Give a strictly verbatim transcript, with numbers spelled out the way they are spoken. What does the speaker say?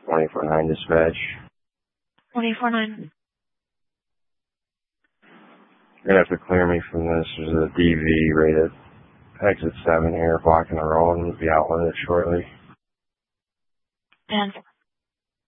twenty-four nine dispatch. twenty-four nine. You're going to have to clear me from this. There's a D V rated exit seven here blocking the road and will be out with it shortly. And